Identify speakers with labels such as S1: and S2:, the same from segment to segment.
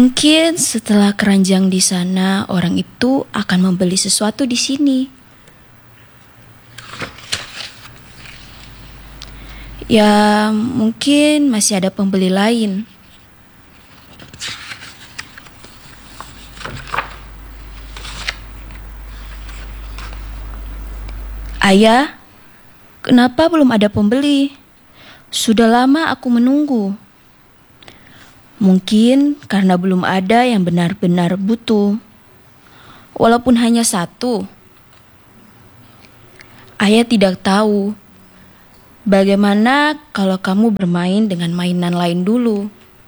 S1: Mungkin setelah keranjang di sana, orang itu akan membeli sesuatu di sini. Ya, mungkin masih ada pembeli lain. Ayah, kenapa belum ada pembeli? Sudah lama aku menunggu. Mungkin karena belum ada yang benar-benar butuh. Walaupun hanya satu. Ayah tidak tahu. Bagaimana kalau kamu bermain dengan mainan lain dulu?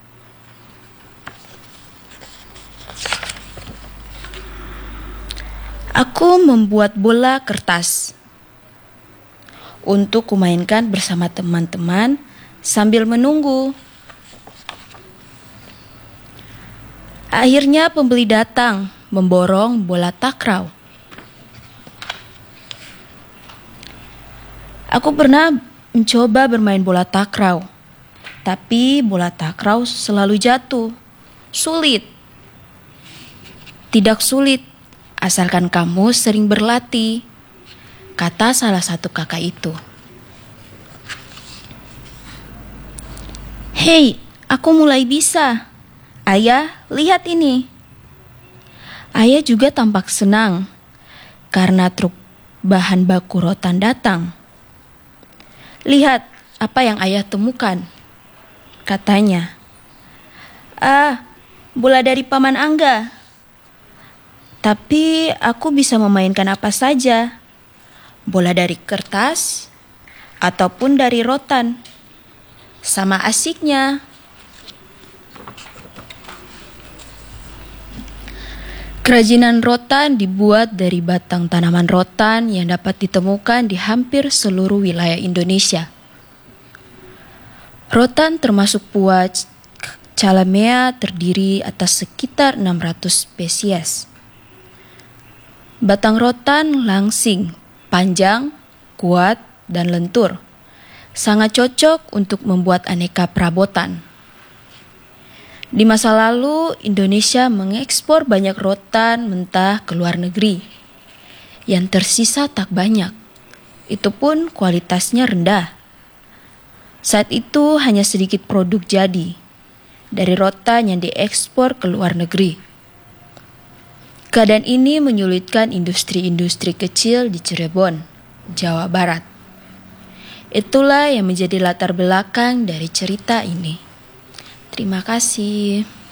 S1: Aku membuat bola kertas untuk kumainkan bersama teman-teman sambil menunggu. Akhirnya pembeli datang memborong bola takraw. Aku pernah mencoba bermain bola takraw, tapi bola takraw selalu jatuh. Sulit. Tidak sulit, asalkan kamu sering berlatih, kata salah satu kakak itu. Hei, aku mulai bisa. Ayah, lihat ini. Ayah juga tampak senang karena truk bahan baku rotan datang. Lihat apa yang ayah temukan, katanya. Bola dari Paman Angga. Tapi aku bisa memainkan apa saja. Bola dari kertas ataupun dari rotan. Sama asiknya. Kerajinan rotan dibuat dari batang tanaman rotan yang dapat ditemukan di hampir seluruh wilayah Indonesia. Rotan termasuk pua Calamea terdiri atas sekitar 600 spesies. Batang rotan langsing, panjang, kuat, dan lentur. Sangat cocok untuk membuat aneka perabotan. Di masa lalu, Indonesia mengekspor banyak rotan mentah ke luar negeri. Yang tersisa tak banyak. Itu pun kualitasnya rendah. Saat itu hanya sedikit produk jadi dari rotan yang diekspor ke luar negeri. Keadaan ini menyulitkan industri-industri kecil di Cirebon, Jawa Barat. Itulah yang menjadi latar belakang dari cerita ini. Terima kasih.